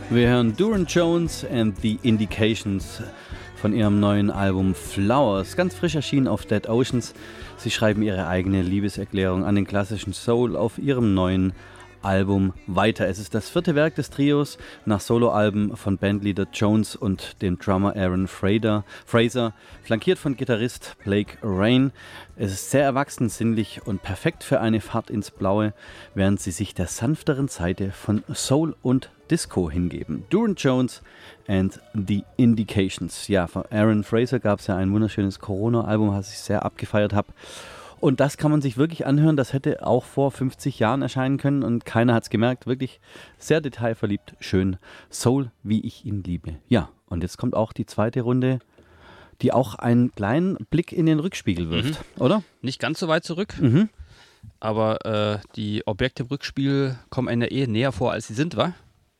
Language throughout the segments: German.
Wir hören Durand Jones and the Indications von ihrem neuen Album Flowers, ganz frisch erschienen auf Dead Oceans. Sie schreiben ihre eigene Liebeserklärung an den klassischen Soul auf ihrem neuen Album weiter. Es ist das 4. Werk des Trios nach Soloalben von Bandleader Jones und dem Drummer Aaron Fraser, flankiert von Gitarrist Blake Rain. Es ist sehr erwachsen, sinnlich und perfekt für eine Fahrt ins Blaue, während sie sich der sanfteren Seite von Soul und Disco hingeben. Durand Jones and the Indications. Ja, von Aaron Fraser gab es ja ein wunderschönes Corona-Album, das ich sehr abgefeiert habe. Und das kann man sich wirklich anhören, das hätte auch vor 50 Jahren erscheinen können und keiner hat es gemerkt. Wirklich sehr detailverliebt, schön. Soul, wie ich ihn liebe. Ja, und jetzt kommt auch die zweite Runde, die auch einen kleinen Blick in den Rückspiegel wirft, oder? Nicht ganz so weit zurück, aber die Objekte im Rückspiegel kommen einem ja näher vor, als sie sind, wa?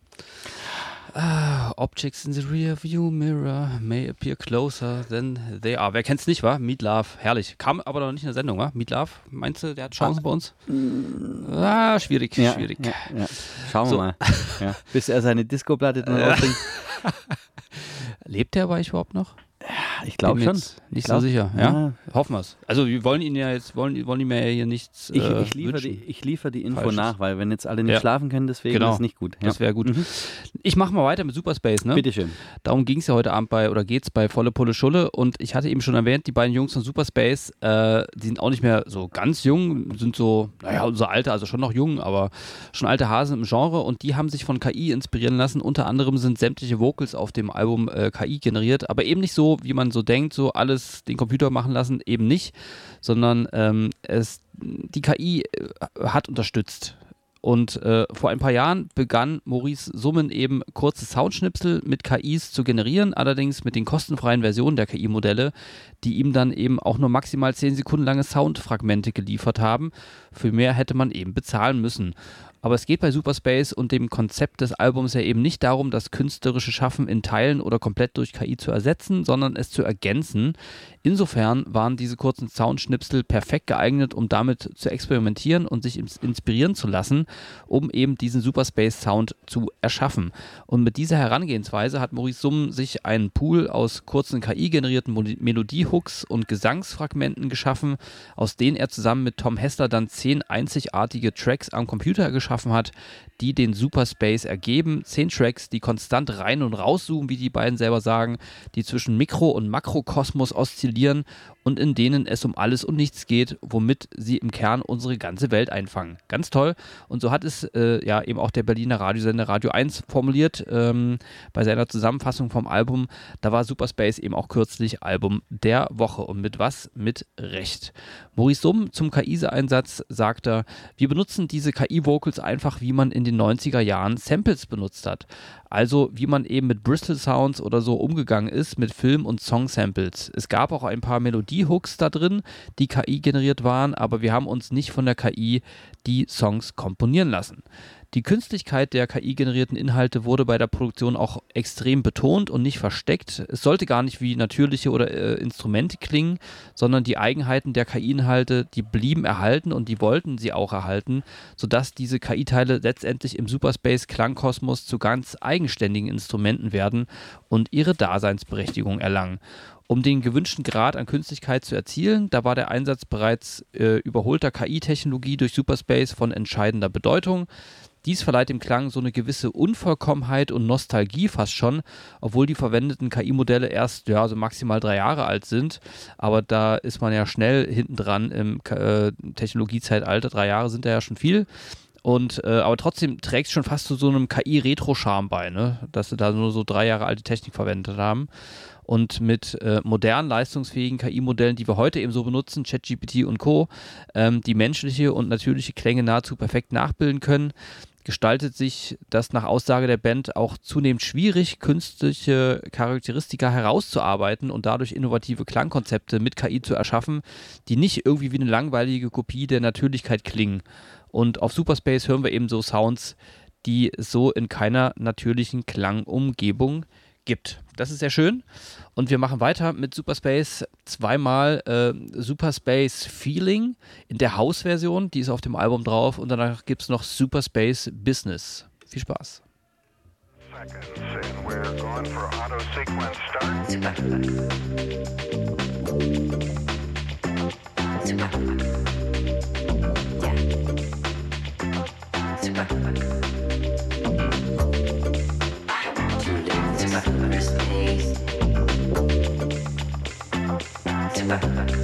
Objects in the rear view mirror may appear closer than they are. Wer kennt's nicht, wa? Meat Love, herrlich. Kam aber noch nicht in der Sendung, wa? Meat Love, meinst du, der hat Chancen bei uns? Schwierig. Ja. Schauen wir mal. Ja. Bis er seine Disco-Platte dann rausbringt. Lebt der aber überhaupt noch? Ich glaube schon. Nicht so sicher. Ja? Hoffen wir es. Also wir wollen ihn ja jetzt, wollen ihm ja hier nichts ich liefere die Info Falsches. nach, weil wenn jetzt alle nicht schlafen können, deswegen ist es nicht gut. Ja. Das wäre gut. Ich mache mal weiter mit Superspace, ne? Bitteschön. Darum ging es ja heute Abend geht's bei Volle Pulle Schulle und ich hatte eben schon erwähnt, die beiden Jungs von Superspace, die sind auch nicht mehr so ganz jung, sind so, unser Alter, also schon noch jung, aber schon alte Hasen im Genre und die haben sich von KI inspirieren lassen. Unter anderem sind sämtliche Vocals auf dem Album KI generiert, aber eben nicht so, wie man so denkt, so alles den Computer machen lassen, eben nicht, sondern die KI hat unterstützt. Und vor ein paar Jahren begann Maurice Summen eben kurze Soundschnipsel mit KIs zu generieren, allerdings mit den kostenfreien Versionen der KI-Modelle, die ihm dann eben auch nur maximal 10 Sekunden lange Soundfragmente geliefert haben. Für mehr hätte man eben bezahlen müssen. Aber es geht bei Superspace und dem Konzept des Albums ja eben nicht darum, das künstlerische Schaffen in Teilen oder komplett durch KI zu ersetzen, sondern es zu ergänzen. Insofern waren diese kurzen Soundschnipsel perfekt geeignet, um damit zu experimentieren und sich inspirieren zu lassen, um eben diesen Superspace-Sound zu erschaffen. Und mit dieser Herangehensweise hat Maurice Summen sich einen Pool aus kurzen KI-generierten Melodiehooks und Gesangsfragmenten geschaffen, aus denen er zusammen mit Tom Hessler dann 10 einzigartige Tracks am Computer geschaffen hat, die den Superspace ergeben. 10 Tracks, die konstant rein und rauszoomen, wie die beiden selber sagen, die zwischen Mikro- und Makrokosmos oszillieren und in denen es um alles und nichts geht, womit sie im Kern unsere ganze Welt einfangen. Ganz toll. Und so hat es eben auch der Berliner Radiosender Radio 1 formuliert bei seiner Zusammenfassung vom Album. Da war Superspace eben auch kürzlich Album der Woche. Und mit was? Mit Recht. Maurice Summen zum KI-Einsatz sagt er, wir benutzen diese KI-Vocals einfach, wie man in den 90er Jahren Samples benutzt hat. Also wie man eben mit Bristol Sounds oder so umgegangen ist mit Film- und Song-Samples. Es gab auch ein paar Melodie-Hooks da drin, die KI generiert waren, aber wir haben uns nicht von der KI die Songs komponieren lassen. Die Künstlichkeit der KI-generierten Inhalte wurde bei der Produktion auch extrem betont und nicht versteckt. Es sollte gar nicht wie natürliche oder Instrumente klingen, sondern die Eigenheiten der KI-Inhalte, die blieben erhalten und die wollten sie auch erhalten, sodass diese KI-Teile letztendlich im Superspace-Klangkosmos zu ganz eigenständigen Instrumenten werden und ihre Daseinsberechtigung erlangen. Um den gewünschten Grad an Künstlichkeit zu erzielen, da war der Einsatz bereits überholter KI-Technologie durch Superspace von entscheidender Bedeutung. Dies verleiht dem Klang so eine gewisse Unvollkommenheit und Nostalgie fast schon, obwohl die verwendeten KI-Modelle erst so maximal 3 Jahre alt sind. Aber da ist man ja schnell hinten dran im Technologiezeitalter. 3 Jahre sind da ja schon viel. Aber trotzdem trägt es schon fast zu so einem KI-Retro-Charme bei, ne? Dass sie da nur so 3 Jahre alte Technik verwendet haben. Und mit modernen, leistungsfähigen KI-Modellen, die wir heute eben so benutzen, ChatGPT und Co., die menschliche und natürliche Klänge nahezu perfekt nachbilden können, gestaltet sich das nach Aussage der Band auch zunehmend schwierig, künstliche Charakteristika herauszuarbeiten und dadurch innovative Klangkonzepte mit KI zu erschaffen, die nicht irgendwie wie eine langweilige Kopie der Natürlichkeit klingen. Und auf Superspace hören wir eben so Sounds, die es so in keiner natürlichen Klangumgebung gibt. Das ist sehr schön. Und wir machen weiter mit Superspace. Zweimal Superspace Feeling in der House-Version, die ist auf dem Album drauf. Und danach gibt es noch Superspace Business. Viel Spaß. And we're going for auto sequence start. Super.